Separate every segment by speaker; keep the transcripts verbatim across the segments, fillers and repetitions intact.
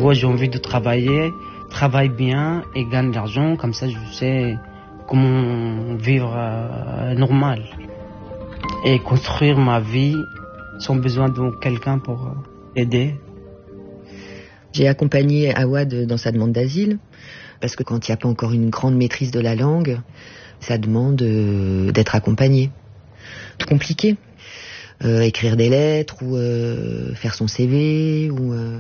Speaker 1: gros, j'ai envie de travailler, travaille bien et gagne de l'argent. Comme ça, je sais comment vivre euh, normal. Et construire ma vie sans besoin de quelqu'un pour euh, aider.
Speaker 2: J'ai accompagné Awad dans sa demande d'asile, parce que quand il n'y a pas encore une grande maîtrise de la langue, ça demande euh, d'être accompagné. C'est compliqué. Euh, écrire des lettres ou euh, faire son C V. Ou, euh...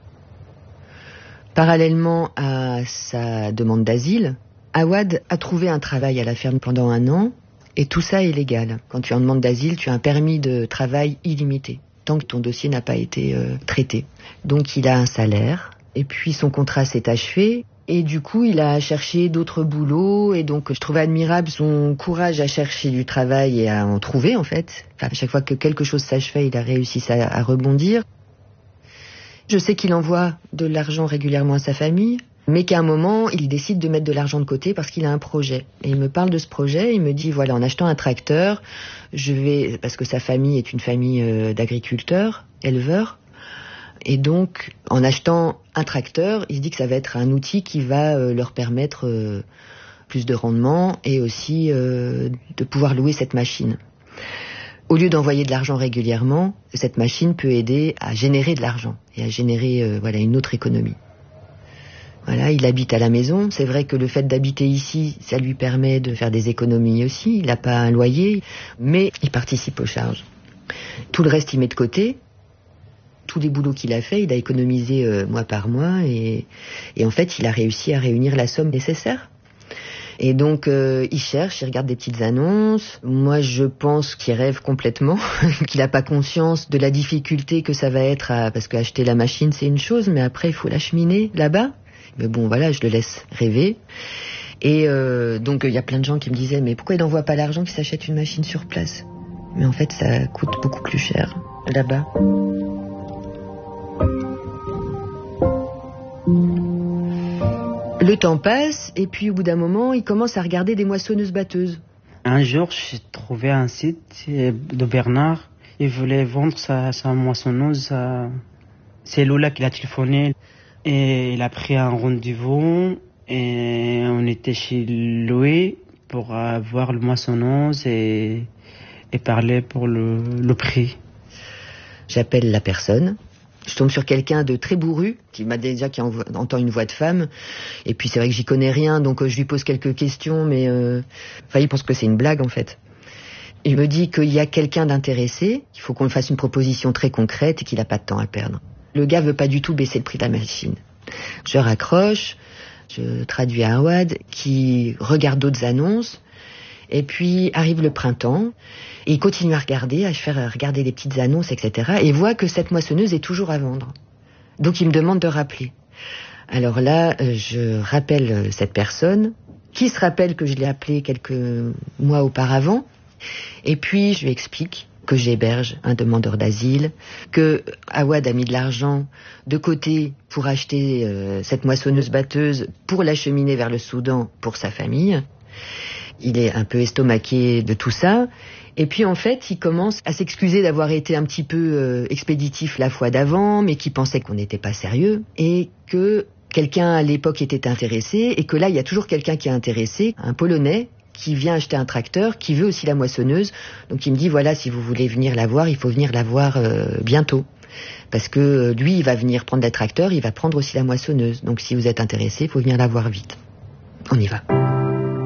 Speaker 2: Parallèlement à sa demande d'asile, Awad a trouvé un travail à la ferme pendant un an, et tout ça est légal. Quand tu es en demande d'asile, tu as un permis de travail illimité, tant que ton dossier n'a pas été euh, traité. Donc il a un salaire, et puis son contrat s'est achevé, et du coup il a cherché d'autres boulots, et donc je trouvais admirable son courage à chercher du travail et à en trouver en fait. Enfin, à chaque fois que quelque chose s'achevait, il a réussi à, à rebondir. Je sais qu'il envoie de l'argent régulièrement à sa famille, mais qu'à un moment, il décide de mettre de l'argent de côté parce qu'il a un projet. Et il me parle de ce projet, il me dit, voilà, en achetant un tracteur, je vais, parce que sa famille est une famille euh, d'agriculteurs, éleveurs, et donc, en achetant un tracteur, il se dit que ça va être un outil qui va euh, leur permettre euh, plus de rendement et aussi euh, de pouvoir louer cette machine. Au lieu d'envoyer de l'argent régulièrement, cette machine peut aider à générer de l'argent et à générer euh, voilà, une autre économie. Voilà, il habite à la maison. C'est vrai que le fait d'habiter ici, ça lui permet de faire des économies aussi. Il n'a pas un loyer, mais il participe aux charges. Tout le reste, il met de côté. Tous les boulots qu'il a fait, il a économisé euh, mois par mois. Et, et en fait, il a réussi à réunir la somme nécessaire. Et donc, euh, il cherche, il regarde des petites annonces. Moi, je pense qu'il rêve complètement, qu'il n'a pas conscience de la difficulté que ça va être, à, parce qu'acheter la machine, c'est une chose, mais après, il faut l'acheminer là-bas. Mais bon, voilà, je le laisse rêver. Et euh, donc, il y a plein de gens qui me disaient, mais pourquoi il n'envoie pas l'argent qu'il s'achète une machine sur place ? Mais en fait, ça coûte beaucoup plus cher là-bas. Le temps passe, et puis au bout d'un moment, il commence à regarder des moissonneuses-batteuses.
Speaker 1: Un jour, j'ai trouvé un site de Bernard. Il voulait vendre sa, sa moissonneuse. C'est Lola qui l'a téléphoné. Et il a pris un rendez-vous. Et on était chez Louis pour voir le moissonneuse et, et parler pour le, le prix.
Speaker 2: J'appelle la personne. Je tombe sur quelqu'un de très bourru, qui m'a déjà qui envo- entend une voix de femme. Et puis c'est vrai que j'y connais rien, donc euh, je lui pose quelques questions, mais euh, enfin il pense que c'est une blague en fait. Il me dit qu'il y a quelqu'un d'intéressé, qu'il faut qu'on fasse une proposition très concrète et qu'il n'a pas de temps à perdre. Le gars veut pas du tout baisser le prix de la machine. Je raccroche, je traduis à Awad, qui regarde d'autres annonces. Et puis arrive le printemps, et il continue à regarder, à faire regarder les petites annonces, et cetera. Et voit que cette moissonneuse est toujours à vendre. Donc il me demande de rappeler. Alors là, je rappelle cette personne, qui se rappelle que je l'ai appelée quelques mois auparavant. Et puis je lui explique que j'héberge un demandeur d'asile, que Awad a mis de l'argent de côté pour acheter euh, cette moissonneuse-batteuse pour l'acheminer vers le Soudan pour sa famille. Il est un peu estomaqué de tout ça. Et puis en fait, il commence à s'excuser d'avoir été un petit peu euh, expéditif la fois d'avant, mais qu'il pensait qu'on n'était pas sérieux. Et que quelqu'un à l'époque était intéressé, et que là, il y a toujours quelqu'un qui est intéressé, un Polonais, qui vient acheter un tracteur, qui veut aussi la moissonneuse. Donc il me dit, voilà, si vous voulez venir la voir, il faut venir la voir euh, bientôt. Parce que euh, lui, il va venir prendre le tracteur, il va prendre aussi la moissonneuse. Donc si vous êtes intéressé, il faut venir la voir vite. On y va.